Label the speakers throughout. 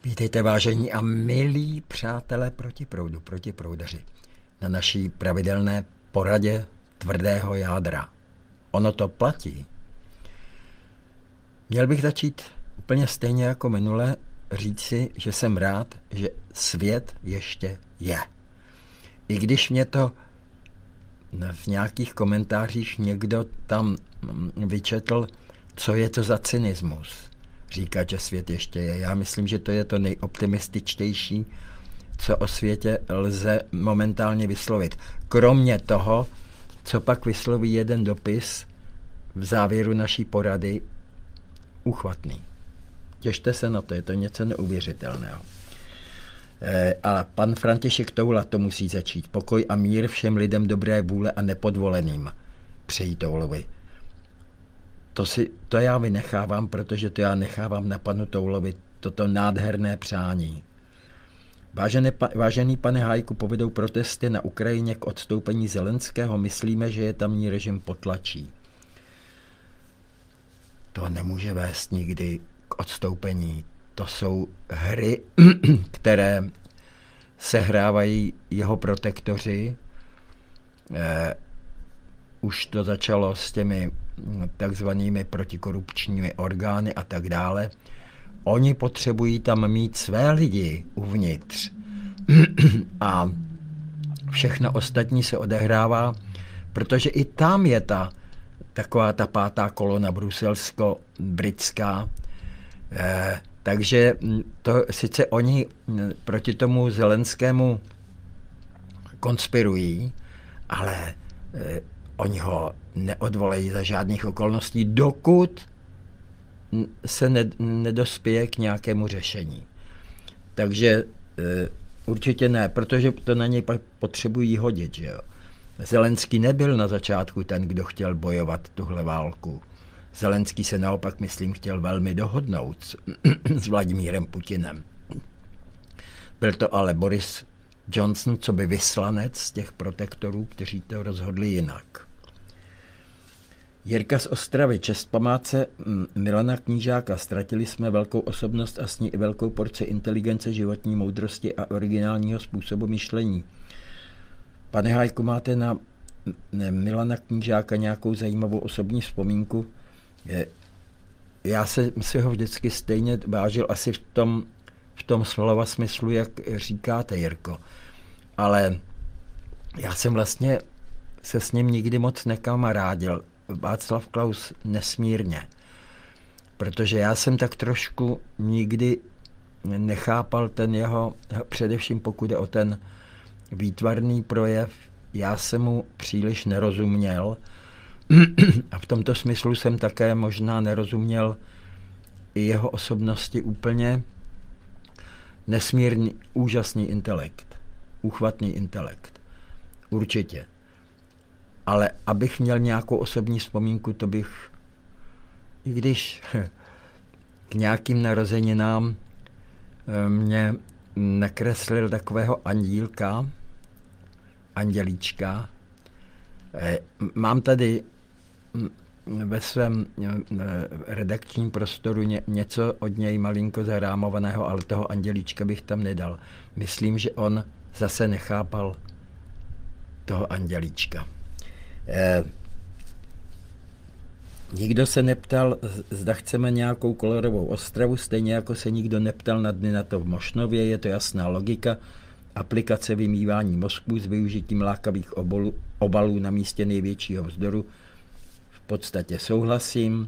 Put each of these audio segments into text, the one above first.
Speaker 1: Vítejte vážení a milí přátelé protiproudaři, na naší pravidelné poradě tvrdého jádra. Ono to platí. Měl bych začít úplně stejně jako minule, říct si, že jsem rád, že svět ještě je. I když mě to v nějakých komentářích někdo tam vyčetl, co je to za cynismus. Říkat, že svět ještě je. Já myslím, že to je to nejoptimističtější, co o světě lze momentálně vyslovit. Kromě toho, co pak vysloví jeden dopis v závěru naší porady, uchvatný. Těšte se na to, je to něco neuvěřitelného. Ale pan František Toula to musí začít. Pokoj a mír všem lidem dobré vůle a nepodvoleným. Přejí Toulovi. To já vynechávám, protože to já nechávám na panu Toulovi, toto nádherné přání. Vážený pane Hájku, povedou protesty na Ukrajině k odstoupení Zelenského. Myslíme, že je tamní režim potlačí. To nemůže vést nikdy k odstoupení. To jsou hry, které sehrávají jeho protektoři. Už to začalo s těmi takzvanými protikorupčními orgány a tak dále. Oni potřebují tam mít své lidi uvnitř. A všechno ostatní se odehrává, protože i tam je taková ta pátá kolona bruselsko-britská. Takže to sice oni proti tomu Zelenskému konspirují, ale oni ho neodvolají za žádných okolností, dokud se nedospěje k nějakému řešení. Takže určitě ne, protože to na něj potřebují hodit. Že jo? Zelenský nebyl na začátku ten, kdo chtěl bojovat tuhle válku. Zelenský se naopak, myslím, chtěl velmi dohodnout s Vladimírem Putinem. Byl to ale Boris Johnson, co by vyslanec z těch protektorů, kteří to rozhodli jinak. Jirka z Ostravy, čest památce Milana Knížáka. Ztratili jsme velkou osobnost a s ní i velkou porci inteligence, životní moudrosti a originálního způsobu myšlení. Pane Hájku, máte na Milana Knížáka nějakou zajímavou osobní vzpomínku? Já si ho vždycky stejně vážil asi v tom slova smyslu, jak říkáte, Jirko. Ale já jsem vlastně se s ním nikdy moc nekamarádil. Václav Klaus nesmírně. Protože já jsem tak trošku nikdy nechápal ten jeho, především pokud jde o ten výtvarný projev, já jsem mu příliš nerozuměl. A v tomto smyslu jsem také možná nerozuměl i jeho osobnosti úplně. Nesmírný, úžasný intelekt. Úchvatný intelekt. Určitě. Ale abych měl nějakou osobní vzpomínku, to bych, i když k nějakým narozeninám mě nakreslil takového andělíčka. Mám tady ve svém redakčním prostoru něco od něj malinko zarámovaného, ale toho andělíčka bych tam nedal. Myslím, že on zase nechápal toho andělíčka. Nikdo se neptal, zda chceme nějakou kolorovou Ostravu, stejně jako se nikdo neptal na dny na to v Mošnově, je to jasná logika. Aplikace vymývání mozků s využitím lákavých obalů na místě největšího vzdoru. V podstatě souhlasím.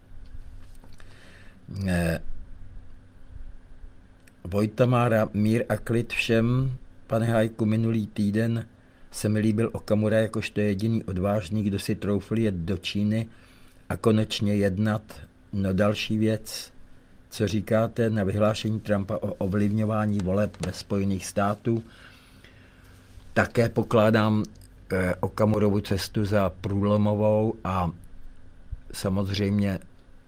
Speaker 1: Vojta Mára, mír a klid všem. Pane Hájku, minulý týden se mi líbil Okamura jakožto jediný odvážný, kdo si troufl jet do Číny a konečně jednat. No další věc, co říkáte na vyhlášení Trumpa o ovlivňování voleb ve Spojených států. Také pokládám Okamurovu cestu za průlomovou a samozřejmě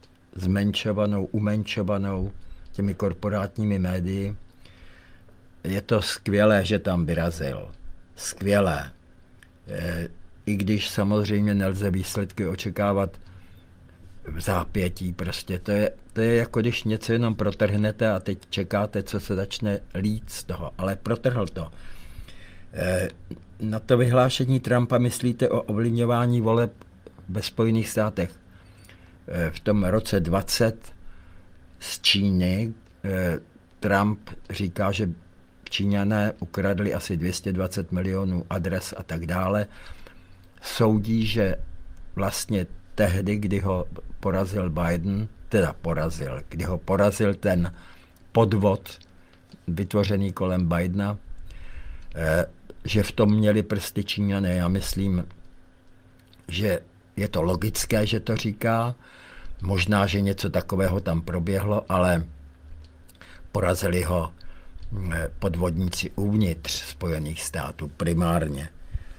Speaker 1: umenšovanou těmi korporátními médii. Je to skvělé, že tam vyrazil. Skvělé. I když samozřejmě nelze výsledky očekávat v zápětí prostě. To je jako když něco jenom protrhnete a teď čekáte, co se začne lít z toho, ale protrhl to. Na to vyhlášení Trumpa myslíte o ovlivňování voleb ve Spojených státech? V tom roce 20 z Číny Trump říká, že Číňané ukradli asi 220 milionů adres a tak dále. Soudí, že vlastně tehdy, kdy ho porazil Biden, kdy ho porazil ten podvod vytvořený kolem Bidena, že v tom měli prsty Číňané. Já myslím, že je to logické, že to říká. Možná, že něco takového tam proběhlo, ale porazili ho podvodníci uvnitř Spojených států primárně.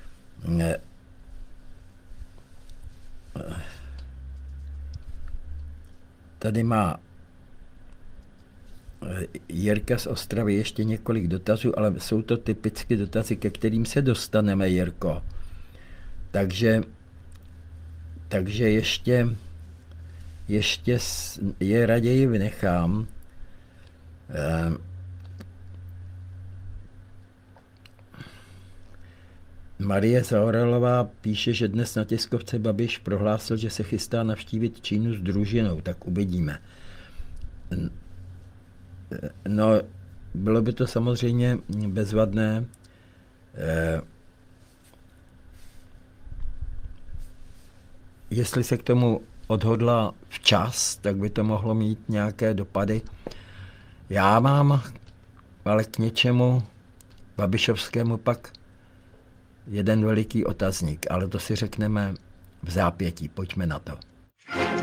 Speaker 1: Tady má Jirka z Ostravy ještě několik dotazů, ale jsou to typicky dotazy, ke kterým se dostaneme, Jirko. Takže ještě je raději vynechám. Marie Zaorelová píše, že dnes na tiskovce Babiš prohlásil, že se chystá navštívit Čínu s družinou, tak uvidíme. No, bylo by to samozřejmě bezvadné. Jestli se k tomu odhodla včas, tak by to mohlo mít nějaké dopady. Já mám ale k něčemu babišovskému pak jeden veliký otazník, ale to si řekneme v zápětí. Pojďme na to.